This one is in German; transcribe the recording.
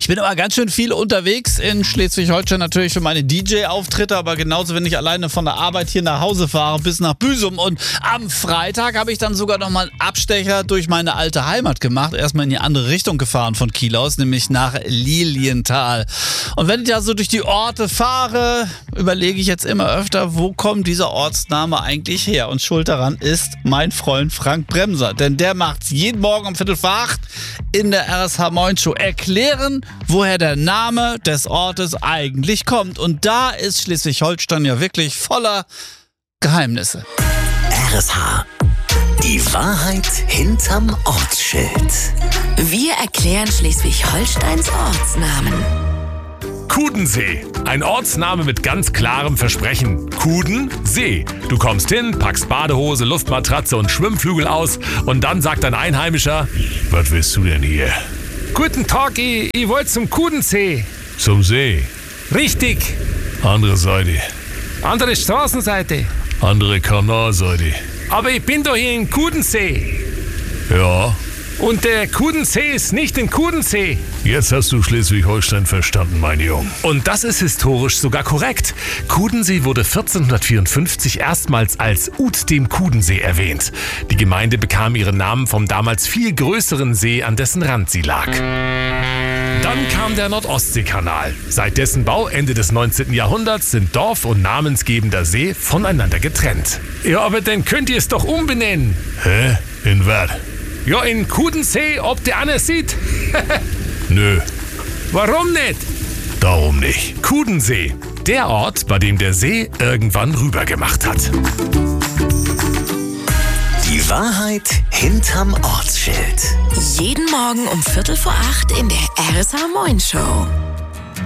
Ich bin immer ganz schön viel unterwegs in Schleswig-Holstein, natürlich für meine DJ-Auftritte, aber genauso, wenn ich alleine von der Arbeit hier nach Hause fahre bis nach Büsum. Und am Freitag habe ich dann sogar nochmal einen Abstecher durch meine alte Heimat gemacht. Erstmal in die andere Richtung gefahren von Kiel aus, nämlich nach Lilienthal. Und wenn ich ja so durch die Orte fahre, überlege ich jetzt immer öfter, wo kommt dieser Ortsname eigentlich her? Und schuld daran ist mein Freund Frank Bremser, denn der macht jeden Morgen um 7:45 in der RSH Moin Show erklären, woher der Name des Ortes eigentlich kommt. Und da ist Schleswig-Holstein ja wirklich voller Geheimnisse. RSH. Die Wahrheit hinterm Ortsschild. Wir erklären Schleswig-Holsteins Ortsnamen. Kudensee. Ein Ortsname mit ganz klarem Versprechen. Kudensee. Du kommst hin, packst Badehose, Luftmatratze und Schwimmflügel aus und dann sagt ein Einheimischer: Was willst du denn hier? Guten Tag, ich wollte zum Kudensee. Zum See. Richtig. Andere Seite. Andere Straßenseite. Andere Kanalseite. Aber ich bin doch hier in Kudensee. Ja. Und der Kudensee ist nicht in Kudensee. Jetzt hast du Schleswig-Holstein verstanden, mein Junge. Und das ist historisch sogar korrekt. Kudensee wurde 1454 erstmals als Ut dem Kudensee erwähnt. Die Gemeinde bekam ihren Namen vom damals viel größeren See, an dessen Rand sie lag. Dann kam der Nordostseekanal. Seit dessen Bau Ende des 19. Jahrhunderts sind Dorf und namensgebender See voneinander getrennt. Ja, aber dann könnt ihr es doch umbenennen. Hä? In was? Ja, in Kudensee, ob der einer sieht. Nö, Warum nicht? darum nicht. Kudensee, der Ort, bei dem der See irgendwann rübergemacht hat. Die Wahrheit hinterm Ortsschild. Jeden Morgen um 7:45 in der RSH Moin Show.